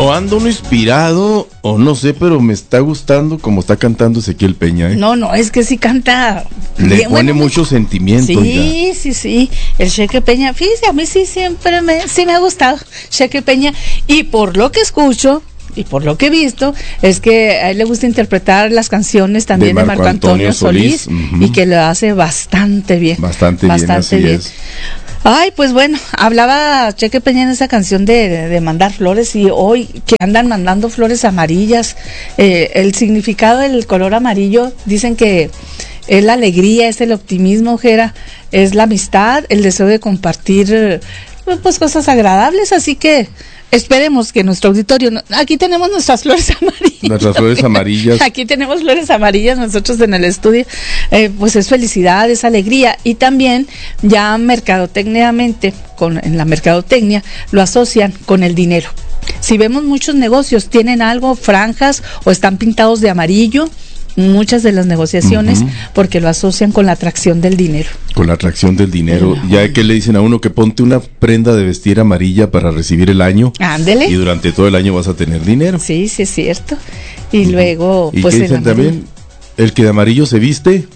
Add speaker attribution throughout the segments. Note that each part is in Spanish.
Speaker 1: O ando uno inspirado, o no sé, pero me está gustando como está cantando Ezequiel Peña, ¿eh?
Speaker 2: No, es que sí canta.
Speaker 1: Le
Speaker 2: bien,
Speaker 1: pone mucho sentimiento.
Speaker 2: Sí. El Cheque Peña, fíjese, a mí sí siempre me ha gustado Cheque Peña. Y por lo que escucho y por lo que he visto, es que a él le gusta interpretar las canciones también de Marco Antonio Solís. Y que lo hace bastante bien.
Speaker 1: Bastante bien, así es.
Speaker 2: Ay, pues bueno, hablaba Cheque Peña en esa canción de mandar flores, y hoy que andan mandando flores amarillas, el significado del color amarillo, dicen que es la alegría, es el optimismo, Jera, es la amistad, el deseo de compartir pues cosas agradables, así que esperemos que nuestro auditorio, aquí tenemos nuestras flores amarillas.
Speaker 1: Nuestras flores amarillas.
Speaker 2: Aquí tenemos flores amarillas nosotros en el estudio, pues es felicidad, es alegría, y también ya mercadotecniamente, en la mercadotecnia, lo asocian con el dinero. Si vemos muchos negocios, tienen algo, franjas, o están pintados de amarillo, muchas de las negociaciones, porque lo asocian con la atracción del dinero. Con la atracción del dinero.
Speaker 1: Ya que le dicen a uno que ponte una prenda de vestir amarilla para recibir el año.
Speaker 2: Ándele.
Speaker 1: Y durante todo el año vas a tener dinero.
Speaker 2: Sí, es cierto. Y luego,
Speaker 1: ¿y
Speaker 2: pues
Speaker 1: qué dicen también? El que de amarillo se viste,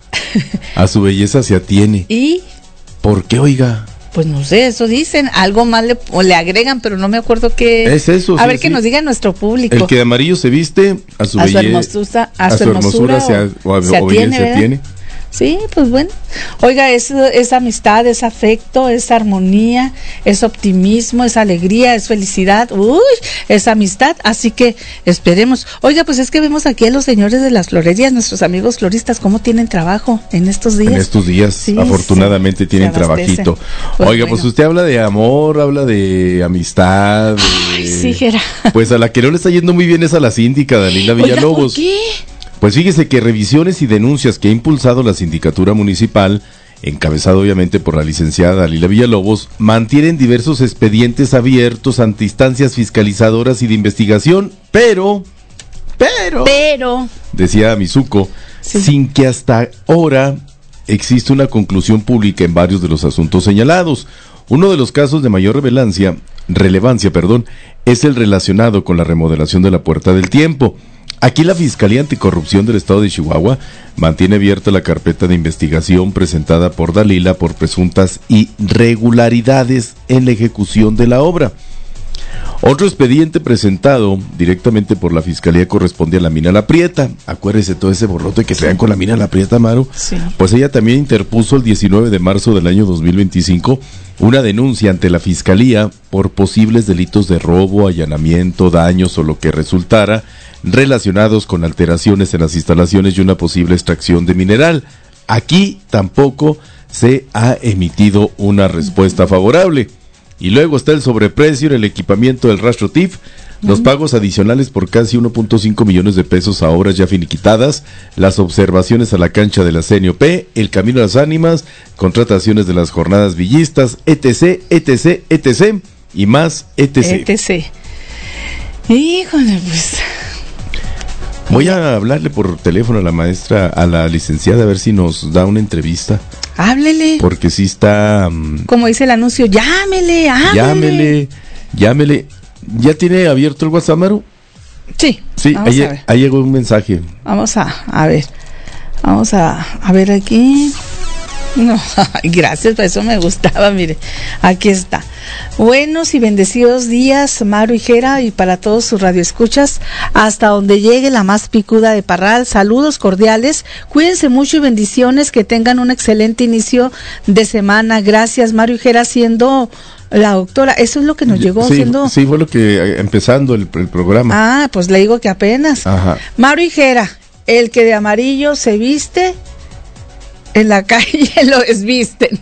Speaker 1: a su belleza se atiene.
Speaker 2: ¿Y?
Speaker 1: ¿Por qué, oiga?
Speaker 2: Pues no sé, eso dicen, algo más le agregan, pero no me acuerdo qué.
Speaker 1: Es eso.
Speaker 2: A ver, que nos diga nuestro público.
Speaker 1: El que de amarillo se viste, a su belleza, a su hermosura se atiene.
Speaker 2: Sí, pues bueno. Oiga, es amistad, es afecto, es armonía, es optimismo, es alegría, es felicidad, es amistad, así que esperemos. Oiga, pues es que vemos aquí a los señores de las florerías, nuestros amigos floristas, cómo tienen trabajo en estos días.
Speaker 1: En estos días, sí, afortunadamente sí, tienen trabajito. Pues oiga, bueno, pues usted habla de amor, habla de amistad.
Speaker 2: Sí, Jera.
Speaker 1: Pues a la que no le está yendo muy bien es a la síndica Dalila Villalobos.
Speaker 2: ¿Por qué?
Speaker 1: Pues fíjese que revisiones y denuncias que ha impulsado la sindicatura municipal, encabezado obviamente por la licenciada Dalila Villalobos, mantienen diversos expedientes abiertos ante instancias fiscalizadoras y de investigación, pero, decía Mizuko, sí, sin que hasta ahora existe una conclusión pública en varios de los asuntos señalados. Uno de los casos de mayor relevancia, es el relacionado con la remodelación de la Puerta del Tiempo. Aquí la Fiscalía Anticorrupción del Estado de Chihuahua mantiene abierta la carpeta de investigación presentada por Dalila por presuntas irregularidades en la ejecución de la obra. Otro expediente presentado directamente por la Fiscalía corresponde a la mina La Prieta. Acuérdese todo ese borlote que traían con la mina La Prieta, Maru.
Speaker 2: Sí.
Speaker 1: Pues ella también interpuso el 19 de marzo del año 2025 una denuncia ante la Fiscalía por posibles delitos de robo, allanamiento, daños o lo que resultara relacionados con alteraciones en las instalaciones y una posible extracción de mineral. Aquí tampoco se ha emitido una respuesta favorable. Y luego está el sobreprecio en el equipamiento del rastro TIF, los pagos adicionales por casi 1.5 millones de pesos a obras ya finiquitadas, las observaciones a la cancha de la CNOP, el Camino a las Ánimas, contrataciones de las jornadas villistas, etc, y más, etc.
Speaker 2: Híjole, pues...
Speaker 1: Voy a hablarle por teléfono a la maestra, a la licenciada, a ver si nos da una entrevista.
Speaker 2: Háblele.
Speaker 1: Porque sí está...
Speaker 2: como dice el anuncio, llámele.
Speaker 1: ¿Ya tiene abierto el WhatsApp, Maru?
Speaker 2: Sí.
Speaker 1: Sí, ahí llegó un mensaje.
Speaker 2: Vamos a ver. Vamos a ver aquí. No, gracias, por eso me gustaba, mire. Aquí está. Buenos y bendecidos días, Maru y Jera, y para todos sus radioescuchas, hasta donde llegue la más picuda de Parral. Saludos cordiales, cuídense mucho y bendiciones, que tengan un excelente inicio de semana. Gracias, Maru y Jera, siendo la doctora. Eso es lo que nos llegó siendo.
Speaker 1: Sí, fue lo que empezando el programa.
Speaker 2: Ah, pues le digo que apenas.
Speaker 1: Ajá.
Speaker 2: Maru y Jera, el que de amarillo se viste, en la calle lo desvisten.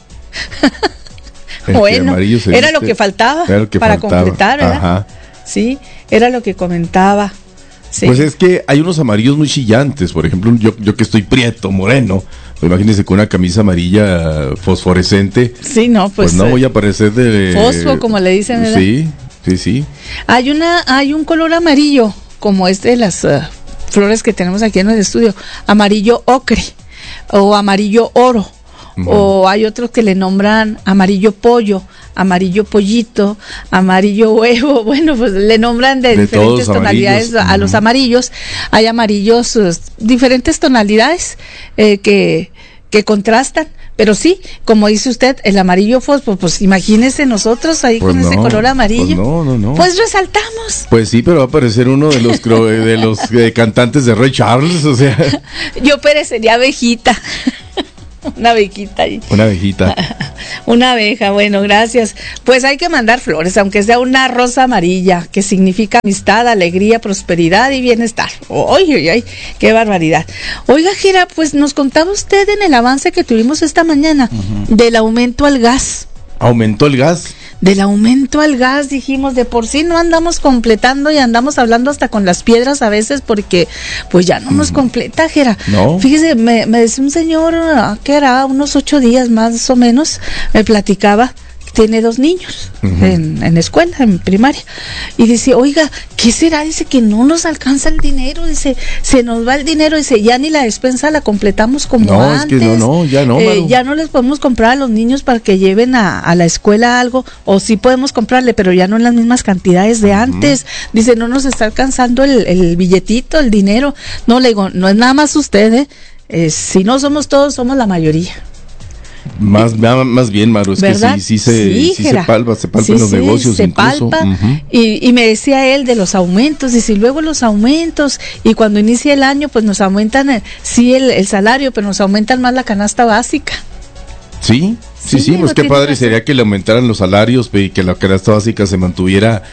Speaker 2: Bueno, era lo que faltaba para completar, ¿verdad?
Speaker 1: Ajá.
Speaker 2: Sí, era lo que comentaba. Sí.
Speaker 1: Pues es que hay unos amarillos muy chillantes. Por ejemplo, yo que estoy prieto, moreno, imagínense con una camisa amarilla fosforescente.
Speaker 2: Sí, no, pues
Speaker 1: no voy a parecer de
Speaker 2: fosfo, como le dicen, ¿verdad?
Speaker 1: Sí.
Speaker 2: Hay un color amarillo, como de las flores que tenemos aquí en el estudio, amarillo ocre o amarillo oro o hay otros que le nombran amarillo pollo, amarillo pollito, amarillo huevo, bueno, pues le nombran de diferentes tonalidades a los amarillos. Hay amarillos, diferentes tonalidades que contrastan. Pero sí, como dice usted, el amarillo fósforo, pues imagínese nosotros ahí con ese color amarillo.
Speaker 1: No.
Speaker 2: Pues resaltamos.
Speaker 1: Pues sí, pero va a aparecer uno de los cantantes de Ray Charles, o sea.
Speaker 2: Yo perecería abejita. Una abejita ahí.
Speaker 1: Una abejita.
Speaker 2: Una abeja, bueno, gracias. Pues hay que mandar flores, aunque sea una rosa amarilla, que significa amistad, alegría, prosperidad y bienestar. ¡Ay, qué barbaridad! Oiga, Jera, pues nos contaba usted en el avance que tuvimos esta mañana del aumento al gas.
Speaker 1: ¿Aumentó el gas?
Speaker 2: Del aumento al gas, dijimos, de por sí no andamos completando y andamos hablando hasta con las piedras a veces porque pues ya no nos completa, Jera.
Speaker 1: No.
Speaker 2: Fíjese, me decía un señor que era unos 8 días más o menos, me platicaba, tiene 2 niños en escuela, en primaria, y dice, oiga, ¿qué será? Dice que no nos alcanza el dinero, dice, se nos va el dinero, dice, ya ni la despensa la completamos como antes.
Speaker 1: Es que ya no,
Speaker 2: ya no les podemos comprar a los niños para que lleven a la escuela algo, o sí podemos comprarle, pero ya no en las mismas cantidades de antes. Dice, no nos está alcanzando el billetito, el dinero. No, le digo, no es nada más usted, si no somos todos, somos la mayoría.
Speaker 1: Más bien, Maru, es
Speaker 2: ¿verdad?
Speaker 1: que sí se palpa en los negocios
Speaker 2: se
Speaker 1: incluso.
Speaker 2: Palpa, y me decía él de los aumentos, dice, y luego los aumentos, y cuando inicia el año, pues nos aumentan el salario, pero nos aumentan más la canasta básica.
Speaker 1: Sí, pues qué padre sería que le aumentaran los salarios y que la canasta básica se mantuviera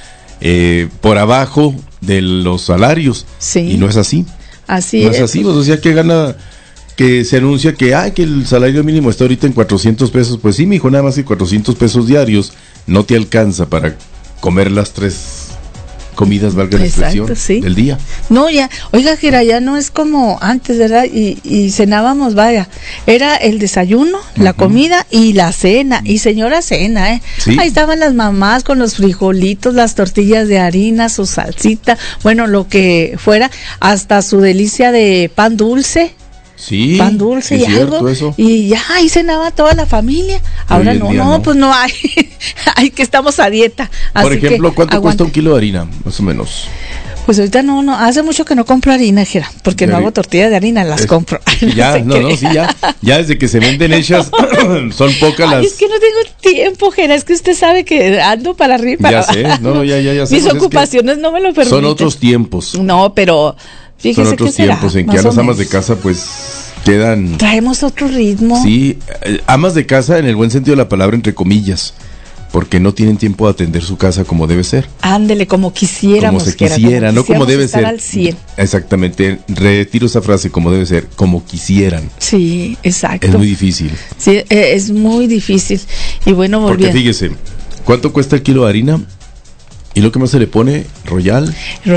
Speaker 1: por abajo de los salarios.
Speaker 2: Sí.
Speaker 1: Y no es así.
Speaker 2: Así
Speaker 1: no es así, pues, o sea, que gana... que se anuncia que el salario mínimo está ahorita en 400 pesos, pues sí, mijo, nada más que 400 pesos diarios no te alcanza para comer las 3 comidas, valga la expresión, del día.
Speaker 2: No, ya, oiga, Jera, ya no es como antes, ¿verdad? Y cenábamos, vaya, era el desayuno, la comida y la cena, y señora cena,
Speaker 1: ¿Sí?
Speaker 2: Ahí estaban las mamás con los frijolitos, las tortillas de harina, su salsita, bueno, lo que fuera, hasta su delicia de pan dulce.
Speaker 1: Sí,
Speaker 2: pan dulce y algo,
Speaker 1: eso.
Speaker 2: Y ya ahí cenaba toda la familia. Ahora no, pues no hay, hay que estamos a dieta.
Speaker 1: Por ejemplo, ¿cuánto cuesta un kilo de harina, más o menos?
Speaker 2: Pues ahorita no, hace mucho que no compro harina, Jera, porque no hago tortillas de harina, las compro.
Speaker 1: Ya desde que se venden hechas, son pocas las...
Speaker 2: Es que no tengo tiempo, Jera, es que usted sabe que ando para arriba.
Speaker 1: Ya sé, ya sé.
Speaker 2: Mis ocupaciones no me lo permiten.
Speaker 1: Son otros tiempos.
Speaker 2: No, pero... Fíjese,
Speaker 1: son otros tiempos en que a las amas de casa pues quedan...
Speaker 2: Traemos otro ritmo.
Speaker 1: Sí, amas de casa en el buen sentido de la palabra, entre comillas, porque no tienen tiempo de atender su casa como debe ser.
Speaker 2: Ándele, como quisiéramos.
Speaker 1: Como se quisiera, no como debe ser.
Speaker 2: Al 100.
Speaker 1: Exactamente, retiro esa frase, como debe ser, como quisieran.
Speaker 2: Sí, exacto.
Speaker 1: Es muy difícil.
Speaker 2: Sí, es muy difícil. Y bueno, volviendo.
Speaker 1: Porque fíjese, ¿cuánto cuesta el kilo de harina? ¿Y lo que más se le pone? Royal,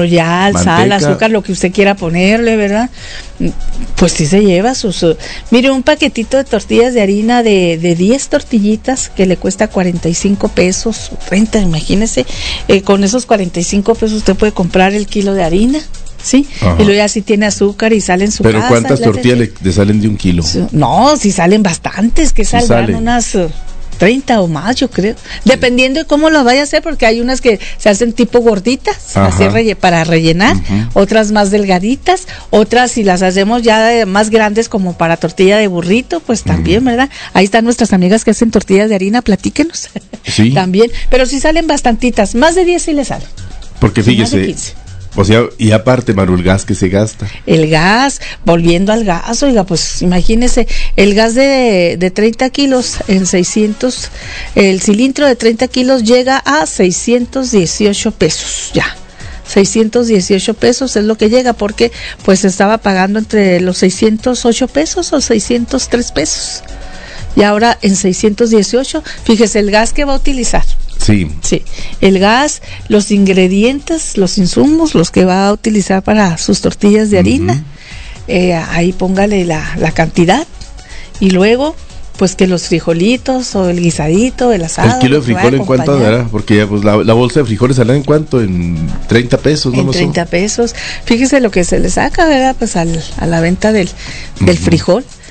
Speaker 2: sal, azúcar, lo que usted quiera ponerle, ¿verdad? Pues sí se lleva mire, un paquetito de tortillas de harina de 10 tortillitas que le cuesta 45 pesos, 30, imagínese, con esos 45 pesos usted puede comprar el kilo de harina, ¿sí?
Speaker 1: Ajá.
Speaker 2: Y luego ya sí tiene azúcar y sale en su casa.
Speaker 1: ¿Pero cuántas tortillas le salen de un kilo?
Speaker 2: No, si salen bastantes, que saldrán unas... 30 o más, yo creo, dependiendo de cómo lo vaya a hacer, porque hay unas que se hacen tipo gorditas, así para rellenar, otras más delgaditas, otras si las hacemos ya más grandes como para tortilla de burrito, pues también, ¿verdad? Ahí están nuestras amigas que hacen tortillas de harina, platíquenos.
Speaker 1: Sí.
Speaker 2: También, pero si salen bastantitas, más de 10 sí le salen.
Speaker 1: Porque fíjese, o sea, y aparte, Maru, el gas que se gasta.
Speaker 2: El gas, volviendo al gas, oiga, pues imagínese, el gas de 30 kilos en 600, el cilindro de 30 kilos llega a 618 pesos, ya. 618 pesos es lo que llega, porque pues se estaba pagando entre los 608 pesos o 603 pesos. Y ahora en 618, fíjese el gas que va a utilizar.
Speaker 1: Sí,
Speaker 2: el gas, los ingredientes, los insumos, los que va a utilizar para sus tortillas de harina, ahí póngale la cantidad, y luego pues que los frijolitos o el guisadito, el asado.
Speaker 1: ¿El kilo de frijol en cuánto dará? Porque ya pues la bolsa de frijoles sale en cuánto, en 30 pesos, ¿no?
Speaker 2: En 30 pesos, fíjese lo que se le saca, ¿verdad? Pues a la venta del frijol.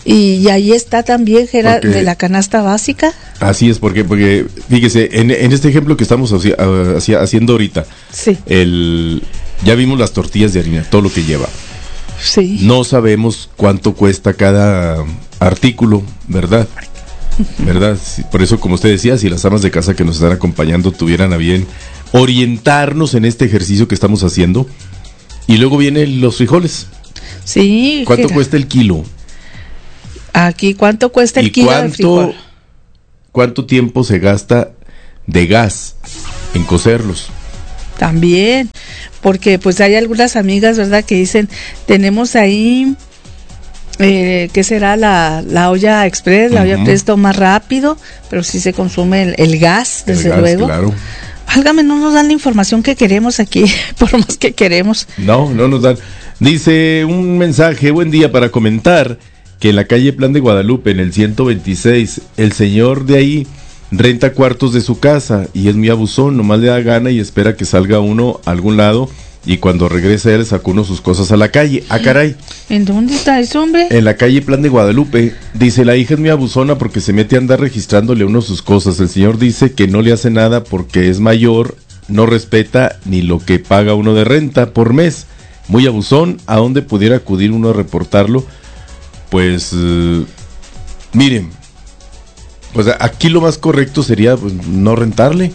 Speaker 2: Y ahí está también, Gerard, de la canasta básica.
Speaker 1: Así es, porque fíjese, en este ejemplo que estamos haciendo ahorita,
Speaker 2: sí.
Speaker 1: Ya vimos las tortillas de harina, todo lo que lleva.
Speaker 2: Sí.
Speaker 1: No sabemos cuánto cuesta cada artículo, ¿verdad? ¿Verdad? Por eso, como usted decía, si las amas de casa que nos están acompañando tuvieran a bien orientarnos en este ejercicio que estamos haciendo. Y luego vienen los frijoles.
Speaker 2: Sí.
Speaker 1: ¿Cuánto cuesta el kilo?
Speaker 2: Aquí, ¿cuánto cuesta el kilo de frijol?
Speaker 1: ¿Cuánto tiempo se gasta de gas en cocerlos?
Speaker 2: También, porque pues hay algunas amigas, ¿verdad?, que dicen, tenemos ahí, ¿qué será? La olla express, la olla express más rápido, pero sí se consume el gas, desde luego.
Speaker 1: Claro.
Speaker 2: Válgame, no nos dan la información que queremos aquí, por más que queremos.
Speaker 1: No nos dan. Dice un mensaje, buen día, para comentar que en la calle Plan de Guadalupe, en el 126, el señor de ahí renta cuartos de su casa y es muy abusón, nomás le da gana y espera que salga uno a algún lado y cuando regresa él sacó uno sus cosas a la calle. Ah, caray.
Speaker 2: ¿En dónde está eso, hombre?
Speaker 1: En la calle Plan de Guadalupe. Dice, la hija es muy abusona porque se mete a andar registrándole uno sus cosas. El señor dice que no le hace nada porque es mayor, no respeta ni lo que paga uno de renta por mes. Muy abusón. ¿A dónde pudiera acudir uno a reportarlo? Pues, miren, pues aquí lo más correcto sería pues, no rentarle.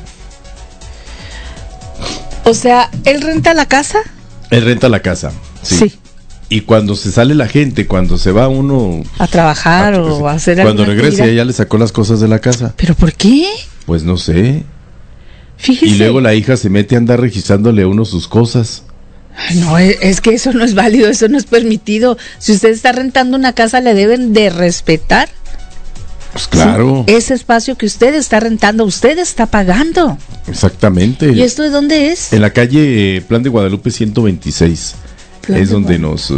Speaker 2: O sea, ¿él renta la casa?
Speaker 1: Él renta la casa, sí. Y cuando se sale la gente, cuando se va uno
Speaker 2: a trabajar o a hacer
Speaker 1: cuando regrese ella le sacó las cosas de la casa.
Speaker 2: ¿Pero por qué?
Speaker 1: Pues no sé.
Speaker 2: Fíjese.
Speaker 1: Y luego la hija se mete a andar registrándole a uno sus cosas.
Speaker 2: No, es que eso no es válido, eso no es permitido. Si usted está rentando una casa, le deben de respetar.
Speaker 1: Pues claro.
Speaker 2: Sí, ese espacio que usted está rentando, usted está pagando.
Speaker 1: Exactamente.
Speaker 2: ¿Y esto de dónde es?
Speaker 1: En la calle Plan de Guadalupe 126. Es donde nos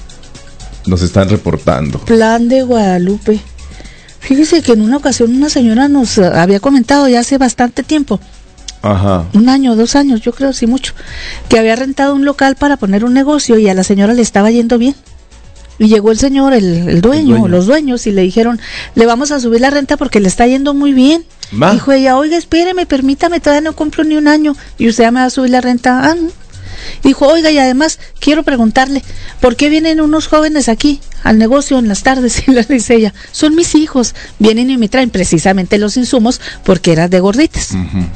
Speaker 1: están reportando.
Speaker 2: Plan de Guadalupe. Fíjese que en una ocasión una señora nos había comentado ya hace bastante tiempo.
Speaker 1: Ajá.
Speaker 2: 1 año, 2 años, yo creo, sí mucho, que había rentado un local para poner un negocio y a la señora le estaba yendo bien. Y llegó el señor, el dueño, o los dueños, y le dijeron, le vamos a subir la renta porque le está yendo muy bien. Dijo ella, oiga, espéreme, permítame, todavía no cumplo ni 1 año y usted ya me va a subir la renta. Ah, no. Dijo, oiga, y además quiero preguntarle, ¿por qué vienen unos jóvenes aquí al negocio en las tardes? Y le dice ella, son mis hijos, vienen y me traen precisamente los insumos porque eran de gorditas.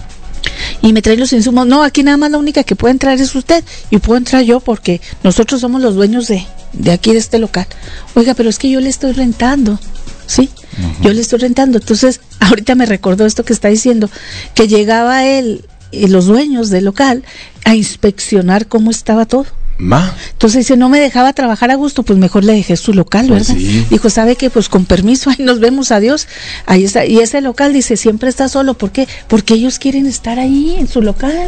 Speaker 2: Y me traen los insumos. No, aquí nada más la única que puede entrar es usted y puedo entrar yo porque nosotros somos los dueños de aquí de este local. Oiga, pero es que yo le estoy rentando, ¿sí? Yo le estoy rentando. Entonces, ahorita me recordó esto que está diciendo, que llegaba él y los dueños del local a inspeccionar cómo estaba todo. Entonces dice, no me dejaba trabajar a gusto, pues mejor le dejé su local, ¿verdad? Pues sí. Dijo, ¿sabe qué? Pues con permiso, ahí nos vemos, adiós. Ahí está. Y ese local, dice, siempre está solo. ¿Por qué? Porque ellos quieren estar ahí en su local.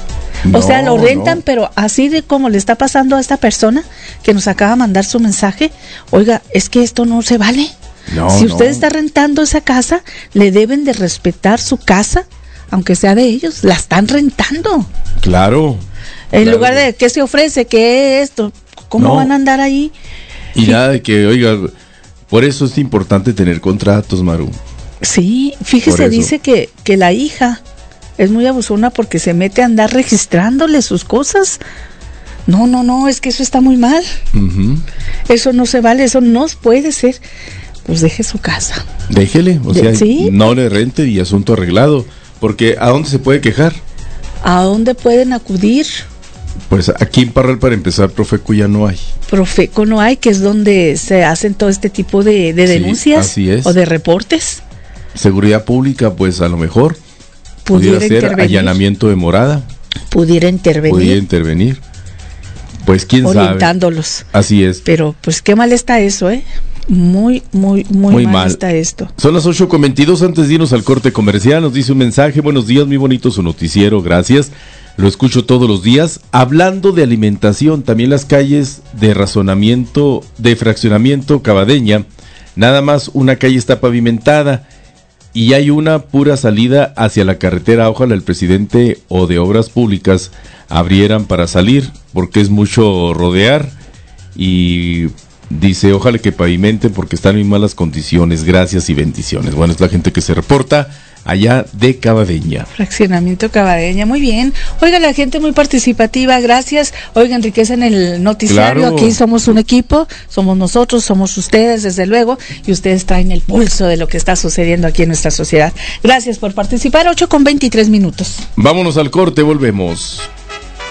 Speaker 2: O sea, lo rentan, pero así de como le está pasando a esta persona que nos acaba de mandar su mensaje. Oiga, es que esto no se vale. Si usted está rentando esa casa, le deben de respetar su casa, aunque sea de ellos, la están rentando.
Speaker 1: Claro.
Speaker 2: En lugar de ¿qué se ofrece? ¿Qué es esto? ¿Cómo van a andar ahí?
Speaker 1: Y nada de que, oiga, por eso es importante tener contratos, Maru.
Speaker 2: Sí, fíjese, dice que la hija es muy abusona porque se mete a andar registrándole sus cosas. No, es que eso está muy mal. Eso no se vale, eso no puede ser. Pues deje su casa.
Speaker 1: Déjele, o sea, no le rente y asunto arreglado. Porque ¿a dónde se puede quejar?
Speaker 2: ¿A dónde pueden acudir?
Speaker 1: Pues aquí en Parral, para empezar, Profeco ya no hay.
Speaker 2: Profeco no hay, que es donde se hacen todo este tipo de denuncias.
Speaker 1: Así es.
Speaker 2: O de reportes.
Speaker 1: Seguridad pública, pues a lo mejor pudiera ser allanamiento de morada.
Speaker 2: Pudiera
Speaker 1: intervenir. Pues quién sabe.
Speaker 2: Orientándolos.
Speaker 1: Así es.
Speaker 2: Pero pues qué mal está eso, Muy mal está esto.
Speaker 1: Son las 8:22. Antes de irnos al corte comercial, nos dice un mensaje: buenos días, muy bonito su noticiero, gracias. Lo escucho todos los días. Hablando de alimentación, también las calles de razonamiento, de fraccionamiento Cabadeña, nada más una calle está pavimentada y hay una pura salida hacia la carretera. Ojalá el presidente o de Obras Públicas abrieran para salir, porque es mucho rodear y Dice, ojalá que pavimenten porque están en muy malas condiciones. Gracias y bendiciones. Bueno, es la gente que se reporta allá de Cabadeña.
Speaker 2: Fraccionamiento Cabadeña, muy bien. Oiga, la gente muy participativa, gracias. Oiga, enriquecen el noticiario, claro. Aquí somos un equipo, somos nosotros, somos ustedes, desde luego, y ustedes traen el pulso de lo que está sucediendo aquí en nuestra sociedad. Gracias por participar, 8:23.
Speaker 1: Vámonos al corte, volvemos.